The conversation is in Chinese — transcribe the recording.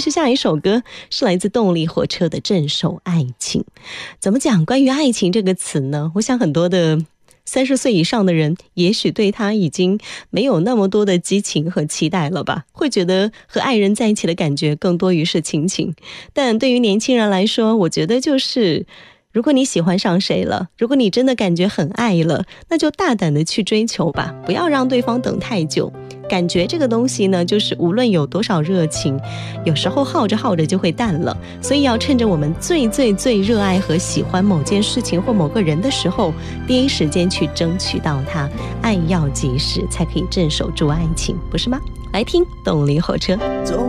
续下一首歌是来自动力火车的《镇守爱情》。怎么讲关于爱情这个词呢？我想很多的30岁以上的人也许对他已经没有那么多的激情和期待了吧，会觉得和爱人在一起的感觉更多于是亲情。但对于年轻人来说，我觉得就是如果你喜欢上谁了，如果你真的感觉很爱了，那就大胆的去追求吧，不要让对方等太久。感觉这个东西呢，就是无论有多少热情，有时候耗着耗着就会淡了，所以要趁着我们最热爱和喜欢某件事情或某个人的时候，第一时间去争取到它，爱要及时，才可以镇守住爱情，不是吗？来听动力火车。 总